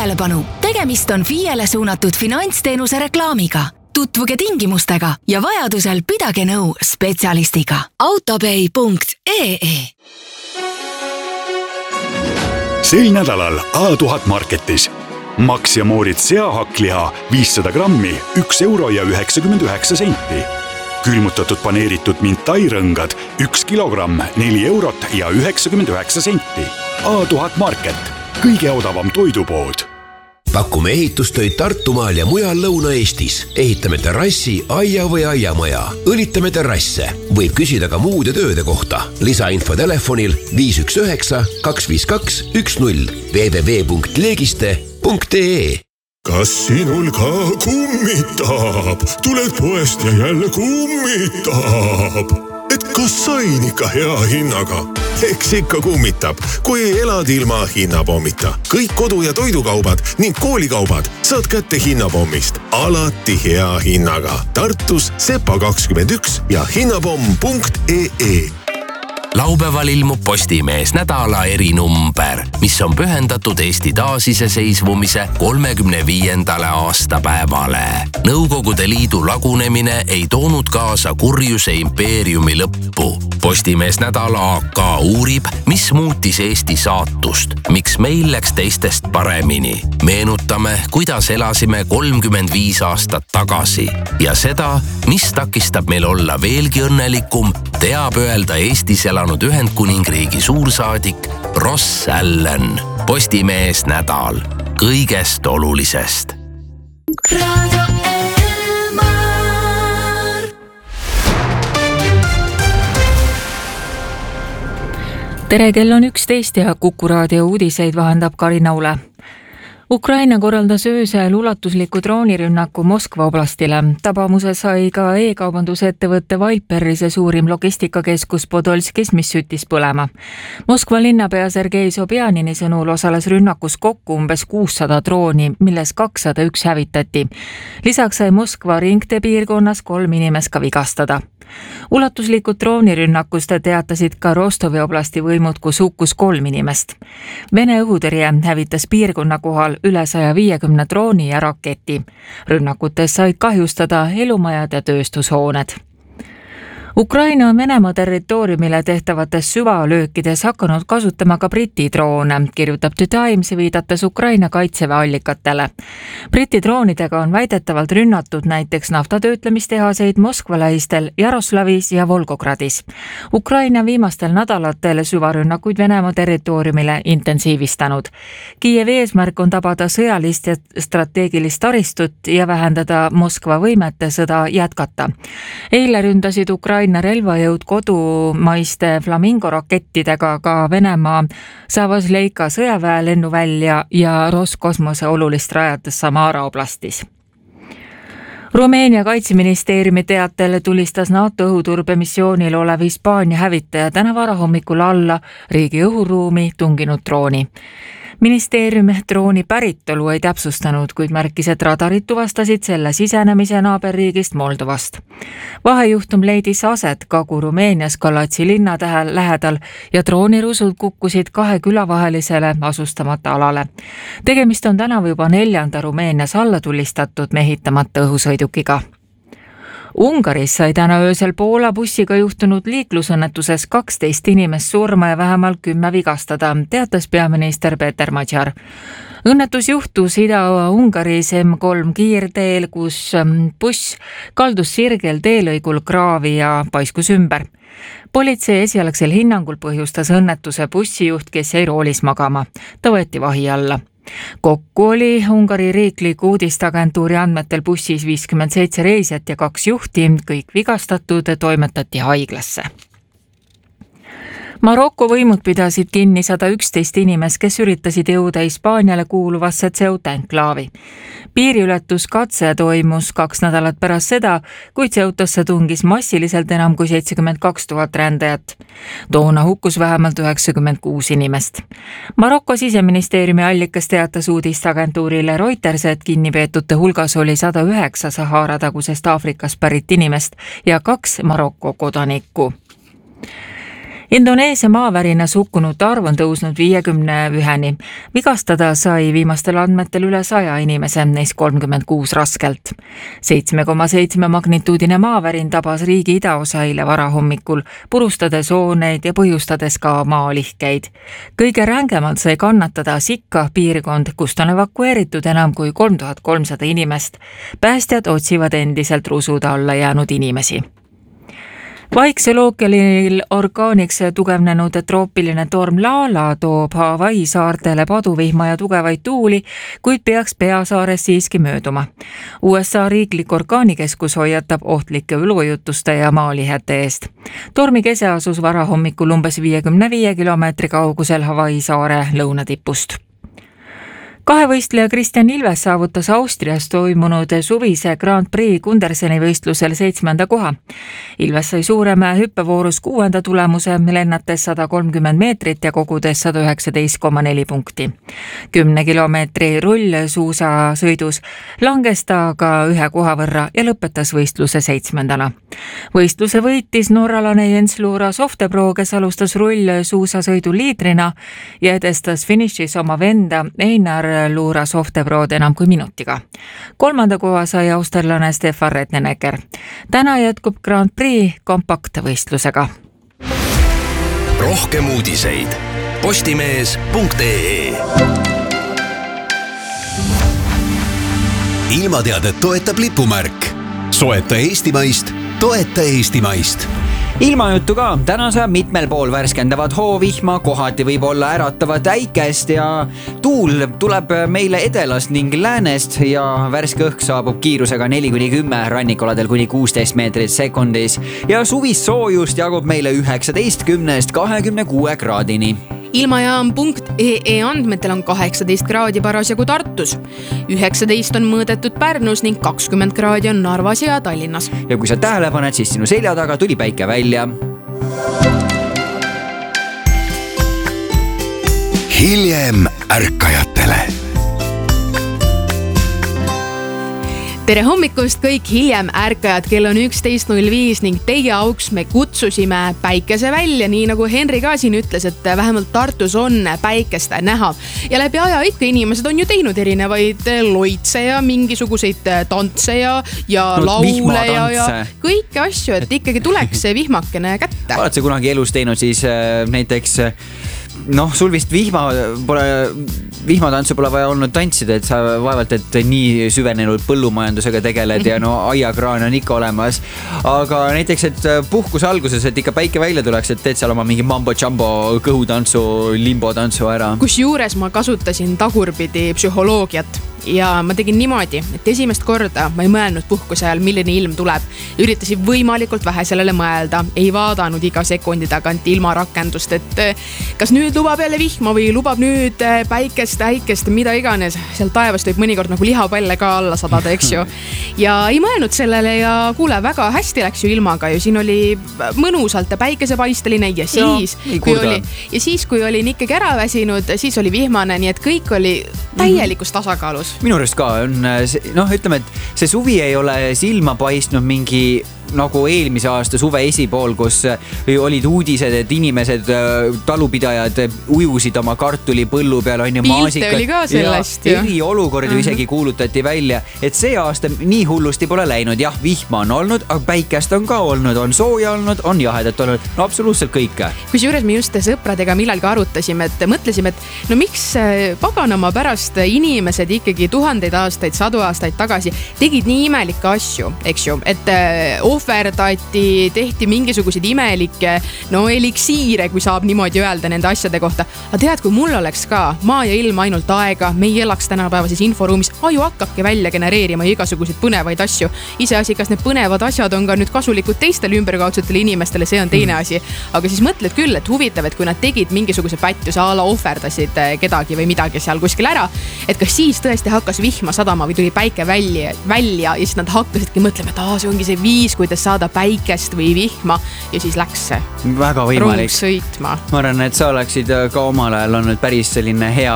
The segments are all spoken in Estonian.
tähelepanu! Tegemist on FIE-le suunatud finantsteenuse reklaamiga. Tutvuge tingimustega ja vajadusel pidage nõu spetsialistiga. Autopay.ee. Sel nädalal A1000 Marketis. Max ja Moorit seahakkliha 500 grammi 1 euro ja 99 senti. Külmutatud paneeritud mintairõngad 1 kilogramm 4 eurot ja 99 senti. A1000 Market. Kõige odavam toidupood. Pakume ehitustöid Tartumaal ja mujal Lõuna-Eestis. Ehitame terrassi, aia või aiamaja. Õlitame terrasse. Võib küsida ka muude tööde kohta. Lisainfo telefonil 519 252 10 www.legiste.ee. Kas sinul ka kummitab? Tuled poest ja jälle kummitab. Et kas sain ikka hea hinnaga? Eks ikka kummitab, kui elad ilma hinnapommita. Kõik kodu- ja toidukaubad ning koolikaubad saad kätte hinnapommist. Alati hea hinnaga. Tartus Sepa 21 ja hinnapomm.ee. Laupäeval ilmub Postimees nädala erinumber, mis on pühendatud Eesti taasiseseisvumise 35. aastapäevale. Nõukogude Liidu lagunemine ei toonud kaasa kurjuse impeeriumi lõppu. Postimees nädala AK uurib, mis muutis Eesti saatust, miks meil läks teistest paremini. Meenutame, kuidas elasime 35 aastat tagasi ja seda, mis takistab meil olla veelgi õnnelikum, teab öelda Eestis elanud Ühendkuningriigi suursaadik Ross Allen. Postimees nädal. Kõigest olulisest. Tere, kell on 11 ja Kuku raadio uudiseid vahendab Karina Ule. Ukraina korraldas öösel ulatusliku droonirünnaku Moskva oblastile. Tabamuse sai ka e-kaubandusettevõtte Viperise suurim logistikakeskus Podolskis, mis süttis põlema. Moskva linnapea Sergei Sobjanini sõnul osales rünnakus kokku umbes 600 drooni, milles 201 hävitati. Lisaks sai Moskva ringtee piirkonnas 3 inimest ka vigastada. Ulatuslikud droonirünnakust teatasid ka Rostovi oblasti võimud, kus hukkus 3 inimest. Vene õhutõrje hävitas piirkonna kohal üle 150 drooni ja raketi. Rünnakutes said kahjustada elumajad ja tööstushooned. Ukraina on Venemaa territooriumile tehtavates süvalöökides hakanud kasutama ka Briti droone, kirjutab The Times, viidates Ukraina kaitseväe allikatele. Briti droonidega on väidetavalt rünnatud näiteks naftatöötlemistehaseid Moskva lähistel Jaroslavis ja Volgogradis. Ukraina viimastel nädalatel süvarünnakuid Venemaa territooriumile intensiivistanud. Kiievi eesmärk on tabada sõjalist ja strateegilist taristut ja vähendada Moskva võimet sõda jätkata. Eile ründasid Ukraina relvajõud kodumaiste Flamingo rakettidega ka Venemaa Savosleika sõjaväe lennuvälja ja Roskosmose olulist rajates Samara oblastis. Rumeenia kaitseministeeriumi teatel tulistas NATO õhuturbemissioonil olev Hispaania hävitaja täna varahommikul alla riigi õhuruumi tunginud drooni. Ministeerium drooni päritolu ei täpsustanud, kuid märkis, et radarid tuvastasid selle sisenemise naaberriigist Moldovast. Vahejuhtum leidis aset Kagu-Rumeenias Galatsi linnatähel lähedal ja droonirusud kukkusid 2 külavahelisele asustamata alale. Tegemist on tänavu juba 4. Rumeenias alla tulistatud mehitamata õhusõidukiga. Ungaris sai täna öösel Poola bussiga juhtunud liiklusõnnetuses 12 inimest surma ja vähemalt 10 vigastada, teatas peaminister Peter Magyar. Õnnetus juhtus Ida-Ungaris M3 kiirteel, kus buss kaldus sirgel teelõigul kraavi ja paiskus ümber. Politsei esialgsel hinnangul põhjustas õnnetuse bussijuht, kes jäi roolis magama. Ta võeti vahi alla. Kokku oli Ungari riikliku uudisteagentuuri andmetel bussis 57 reisijat ja 2 juhti, kõik vigastatud toimetati haiglasse. Maroko võimud pidasid kinni 111 inimest, kes üritasid jõuda Hispaaniale kuuluvasse Ceuta enklaavi. Piiriületuskatse toimus 2 nädalat pärast seda, kui Ceutasse tungis massiliselt enam kui 72 000 rändajat. Toona hukkus vähemalt 96 inimest. Maroko siseministeeriumi allikas teatas uudisteagentuurile Reuters, et kinnipeetute hulgas oli 109 Sahara tagusest Aafrikast pärit inimest ja 2 Maroko kodanikku. Indoneesia maavärinas hukkunute arv on tõusnud 51-ni. Vigastada sai viimastel andmetel üle 100 inimese, neist 36 raskelt. 7,7 magnituudine maavärin tabas riigi idaosa eile varahommikul, purustades hooneid ja põhjustades ka maalihkeid. Kõige rängemalt sai kannatada Sikka piirkond, kust on evakueeritud enam kui 3300 inimest. Päästjad otsivad endiselt rusuda alla jäänud inimesi. Vaiksel ookeanil orkaaniks tugevnenud troopiline torm Lala toob Hawaii saartele paduvihma ja tugevaid tuuli, kuid peaks peasaares siiski mööduma. USA riiklik orkaanikeskus hoiatab ohtlike ülujutuste ja maalihete eest. Tormi kese asus varahommikul umbes 55 kilomeetri kaugusel Hawaii saare lõunatipust. Kahevõistleja Kristjan Ilves saavutas Austrias toimunud suvise Grand Prix Gunderseni võistlusel 7. koha. Ilves sai Suuremäe hüppevoorus 6. tulemuse, lennates 130 meetrit ja kogudes 119,4 punkti. 10 kilomeetri rullsuusasõidus langes ta ka 1 koha võrra ja lõpetas võistluse 7. Võistluse võitis norralane Jens Lura Softepro, kes alustas rullsuusasõidu liidrina ja edestas finišis oma venda Einar Lura Softeprood enam kui minutiga. 3. koha sai austerlane Stefan Rettenecker. Täna jätkub Grand Prix kompaktvõistlusega. Rohkem uudiseid postimees.ee. Ilmateadet toetab lipumärk. Soeta eestimaist, toeta eestimaist. Ilmajuttu ka. Täna saab mitmel pool värskendavad hoovihma, kohati võib olla äratavat äikest ja tuul tuleb meile edelast ning läänest ja värske õhk saabub kiirusega 4-10, rannikuladel kuni 16 meetrit sekundis ja suvist soojust jagub meile 19-26 kraadini. Ilmajaam.ee andmetel on 18 kraadi parasjagu Tartus. 19 on mõõdetud Pärnus ning 20 kraadi on Narvas ja Tallinnas. Ja kui sa tähele paned, siis sinu selja taga tuli päike välja. Hiljem ärkajatele. Tere hommikust kõik hiljem ärkajad, kell on 11.05 ning teie auks me kutsusime päikese välja, nii nagu Henri ka siin ütles, et vähemalt Tartus on päikest näha. Ja läbi aja ikka inimesed on ju teinud erinevaid loitse ja mingisuguseid tantse ja laule ja kõiki asju, et ikkagi tuleks see vihmakene kätte. Oled sa kunagi elus teinud siis näiteks... sul vist vihmatantsu pole vaja olnud tantsida, et sa vaevalt, et nii süvenenud põllumajandusega tegeled ja aiakraan on ikka olemas. Aga näiteks, et puhkus alguses, et ikka päike välja tuleks, et teed seal oma mingi mambo-jambo kõhutantsu, limbotantsu ära. Kusjuures ma kasutasin tagurpidi psühholoogiat ja ma tegin niimoodi, et esimest korda ma ei mõelnud puhkuse ajal, milline ilm tuleb. Üritasin võimalikult vähe sellele mõelda, ei vaadanud iga sekundi tagant ilma rakendust, et kas nüüd lubab jälle vihma või lubab nüüd päikest, äikest, mida iganes. Seal taevast võib mõnikord nagu lihapalle ka alla sadada, eks ju. Ja ei mõelnud sellele ja kuule, väga hästi läks ju ilmaga ju. Siin oli mõnusalt päikesepaisteline ja siis, kui olin ikkagi ära väsinud, siis oli vihmane, nii et kõik oli täielikus tasakaalus. Minu arust ka on, ütleme, et see suvi ei ole silma paistnud mingi nagu eelmise aasta suve esipool, kus olid uudised, et inimesed, talupidajad ujusid oma kartuli põllu peal, on ju maasikad. Pilte oli ka sellest. Ja eriolukord isegi kuulutati välja, et see aasta nii hullusti pole läinud. Jah, vihma on olnud, aga päikest on ka olnud, on sooja olnud, on jahedat olnud. No absoluutselt kõike. Kusjuures me just sõpradega millalgi arutasime, et mõtlesime, et miks paganama pärast inimesed ikkagi tuhandeid aastaid, 100 aastaid tagasi tegid nii imelikke asju, eks ju, et ohverdati, tehti mingisuguseid imelikke eliksiire, kui saab niimoodi öelda nende asjade kohta. Aga tead, kui mul oleks ka maa ja ilm ainult aega, me ei elaks tänapäevases inforuumis, aju hakkabki välja genereerima igasuguseid põnevaid asju. Iseasi, kas need põnevad asjad on ka nüüd kasulikud teistele ümberkaudsetele inimestele, see on teine asi. Aga siis mõtled küll, et huvitav, et kui nad tegid mingisuguse pättuse ala ohverdasid kedagi või midagi seal kuskil ära, et kas siis tõesti hakkas vihma sadama või tuli päike välja ja siis nad hakkasidki mõtlema, et see ongi see viis, kuidas saada päikest või vihma ja siis läks see väga võimalik rong sõitma. Ma arvan, et sa oleksid ka omal ajal olnud päris selline hea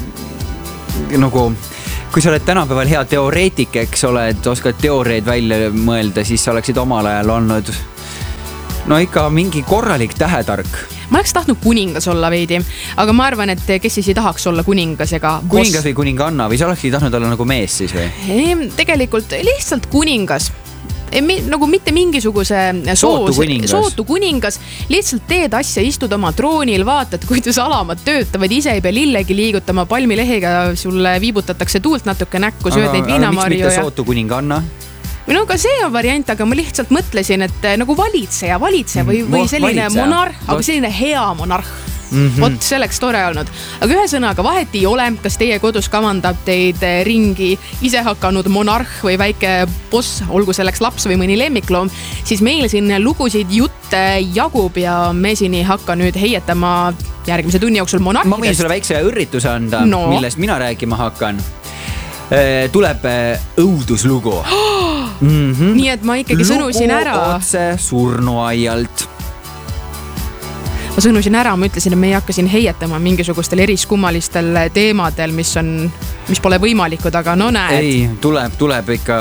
kui sa oled tänapäeval hea teoreetik, eks ole, et oskad teooriaid välja mõelda, siis sa oleksid omal ajal olnud ikka mingi korralik tähetark. ma oleks tahtnud kuningas olla veidi, aga ma arvan, et kes siis ei tahaks olla kuningas ega kuningas või kuninganna või sa olekski tahtnud olla nagu mees siis või? Tegelikult lihtsalt kuningas. Nagu mitte mingisuguse sootu kuningas, lihtsalt teed asja, istud oma troonil, vaatad, kuidas alamad töötavad, ise ei pea lillegi liigutama, palmilehega sulle viibutatakse tuult natuke näkku, sööd neid viinamarju. Miks mitte sootu kuninganna? No ka see on variant, aga ma lihtsalt mõtlesin, et nagu valitseja või selline monarh, aga selline hea monarh. Vot selleks tore olnud. Aga ühe sõnaga vahet ei ole, kas teie kodus kavandab teid ringi ise hakanud monarh või väike boss, olgu selleks laps või mõni lemmikloom, siis meil siin lugusid jutte jagub ja me siin ei hakka nüüd heietama järgmise tunni jooksul monarhidest. Ma võin sulle väikse õrrituse anda, millest mina rääkima hakkan. Tuleb õuduslugu. Nii et ma ikkagi sõnusin ära. Lugu otse surnuaialt. Ma sõnusin ära, ma ütlesin, et me ei hakka siin heietama mingisugustel eriskummalistel teemadel, mis pole võimalikud, aga no näed. Ei, tuleb ikka.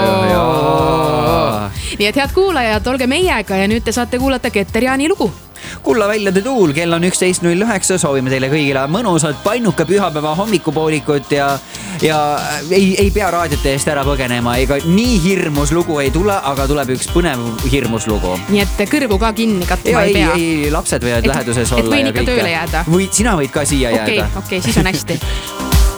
Nii et head kuulajad, olge meiega ja nüüd te saate kuulata Keter-Jaani lugu. Kullaväljade tuul, kell on 11.09, soovime teile kõigile mõnusat pannuka pühapäeva hommikupoolikut ja ei pea raadiote eest ära põgenema, ega nii hirmus lugu ei tule, aga tuleb üks põnev hirmus lugu. Nii et kõrvu ka kinni katma ei pea. Ei, lapsed võivad läheduses olla. Et võin ikka tööle jääda. Sina võid ka siia jääda. Okei, siis on hästi.